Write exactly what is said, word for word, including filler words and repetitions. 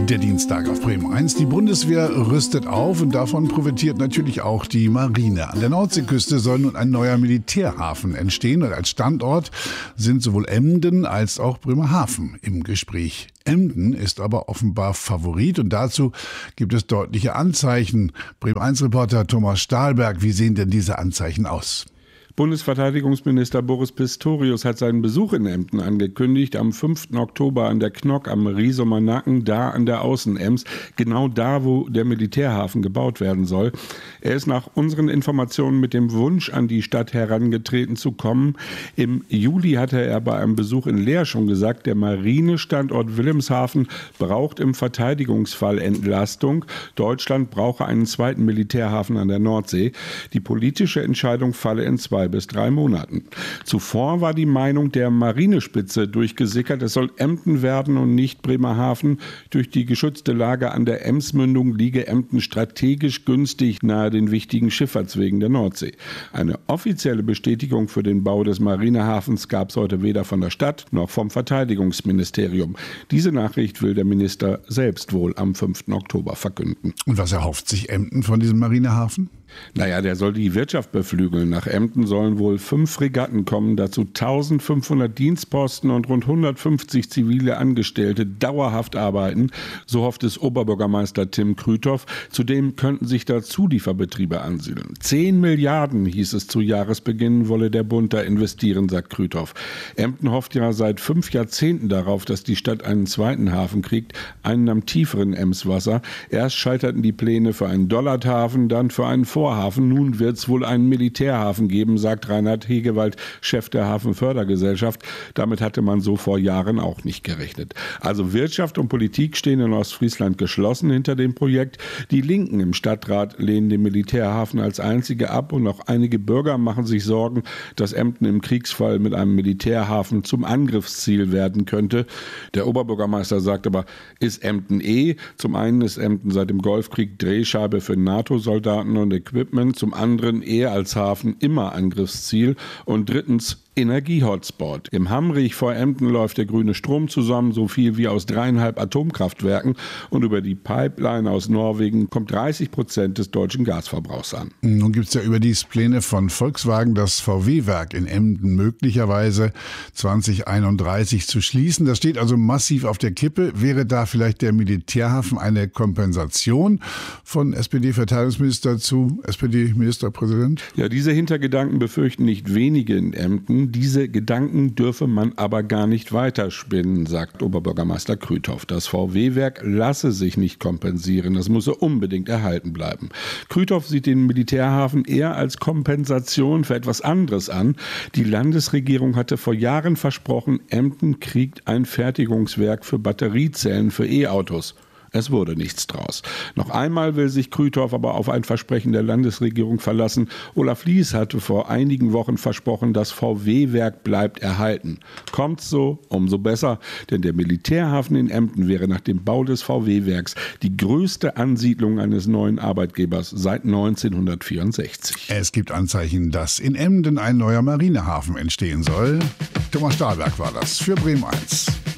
Der Dienstag auf Bremen eins. Die Bundeswehr rüstet auf und davon profitiert natürlich auch die Marine. An der Nordseeküste soll nun ein neuer Militärhafen entstehen und als Standort sind sowohl Emden als auch Bremerhaven im Gespräch. Emden ist aber offenbar Favorit und dazu gibt es deutliche Anzeichen. Bremen eins Reporter Thomas Stahlberg, wie sehen denn diese Anzeichen aus? Bundesverteidigungsminister Boris Pistorius hat seinen Besuch in Emden angekündigt, am fünften Oktober an der Knock am Riesumer Nacken, da an der Außenems, genau da, wo der Militärhafen gebaut werden soll. Er ist nach unseren Informationen mit dem Wunsch an die Stadt herangetreten zu kommen. Im Juli hatte er bei einem Besuch in Leer schon gesagt, der Marinestandort Wilhelmshaven braucht im Verteidigungsfall Entlastung. Deutschland brauche einen zweiten Militärhafen an der Nordsee. Die politische Entscheidung falle in zwei bis drei Monaten. Zuvor war die Meinung der Marinespitze durchgesickert, es soll Emden werden und nicht Bremerhaven. Durch die geschützte Lage an der Emsmündung liege Emden strategisch günstig nahe den wichtigen Schifffahrtswegen der Nordsee. Eine offizielle Bestätigung für den Bau des Marinehafens gab es heute weder von der Stadt noch vom Verteidigungsministerium. Diese Nachricht will der Minister selbst wohl am fünften Oktober verkünden. Und was erhofft sich Emden von diesem Marinehafen? Naja, der soll die Wirtschaft beflügeln. Nach Emden sollen wohl fünf Fregatten kommen, dazu eintausendfünfhundert Dienstposten und rund hundertfünfzig zivile Angestellte dauerhaft arbeiten. So hofft es Oberbürgermeister Tim Krüthoff. Zudem könnten sich da Zulieferbetriebe ansiedeln. Zehn Milliarden, hieß es zu Jahresbeginn, wolle der Bund da investieren, sagt Krüthoff. Emden hofft ja seit fünf Jahrzehnten darauf, dass die Stadt einen zweiten Hafen kriegt, einen am tieferen Emswasser. Erst scheiterten die Pläne für einen Dollardhafen, dann für einen Vorhafen. Nun wird es wohl einen Militärhafen geben, sagt Reinhard Hegewald, Chef der Hafenfördergesellschaft. Damit hatte man so vor Jahren auch nicht gerechnet. Also Wirtschaft und Politik stehen in Ostfriesland geschlossen hinter dem Projekt. Die Linken im Stadtrat lehnen den Militärhafen als einzige ab und auch einige Bürger machen sich Sorgen, dass Emden im Kriegsfall mit einem Militärhafen zum Angriffsziel werden könnte. Der Oberbürgermeister sagt aber, ist Emden eh? Zum einen ist Emden seit dem Golfkrieg Drehscheibe für NATO-Soldaten und Equipment, zum anderen eher als Hafen immer Angriffsziel und drittens Energie-Hotspot. Im Hammrich vor Emden läuft der grüne Strom zusammen, so viel wie aus dreieinhalb Atomkraftwerken und über die Pipeline aus Norwegen kommt dreißig Prozent des deutschen Gasverbrauchs an. Nun gibt es ja überdies Pläne von Volkswagen, das V W-Werk in Emden möglicherweise zwanzig einunddreißig zu schließen. Das steht also massiv auf der Kippe. Wäre da vielleicht der Militärhafen eine Kompensation von S P D-Verteidigungsminister zu S P D-Ministerpräsident? Ja, diese Hintergedanken befürchten nicht wenige in Emden. Diese Gedanken dürfe man aber gar nicht weiterspinnen, sagt Oberbürgermeister Krüthoff. Das V W-Werk lasse sich nicht kompensieren, das müsse unbedingt erhalten bleiben. Krüthoff sieht den Militärhafen eher als Kompensation für etwas anderes an. Die Landesregierung hatte vor Jahren versprochen, Emden kriegt ein Fertigungswerk für Batteriezellen für E-Autos. Es wurde nichts draus. Noch einmal will sich Krüthoff aber auf ein Versprechen der Landesregierung verlassen. Olaf Lies hatte vor einigen Wochen versprochen, das V W-Werk bleibt erhalten. Kommt's so, umso besser, denn der Militärhafen in Emden wäre nach dem Bau des V W-Werks die größte Ansiedlung eines neuen Arbeitgebers seit neunzehnhundertvierundsechzig. Es gibt Anzeichen, dass in Emden ein neuer Marinehafen entstehen soll. Thomas Stahlberg war das für Bremen eins.